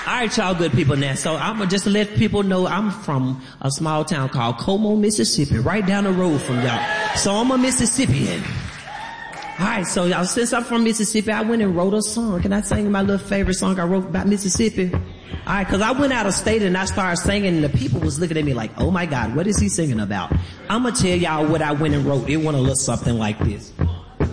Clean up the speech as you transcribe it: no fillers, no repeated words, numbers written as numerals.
right, y'all good people now. So I'm gonna just let people know I'm from a small town called Como, Mississippi, right down the road from y'all. So I'm a Mississippian. Alright, so y'all, since I'm from Mississippi, I went and wrote a song. Can I sing my little favorite song I wrote about Mississippi? Alright, cause I went out of state and I started singing and the people was looking at me like, oh my God, what is he singing about? I'm gonna tell y'all what I went and wrote. It went a little something like this.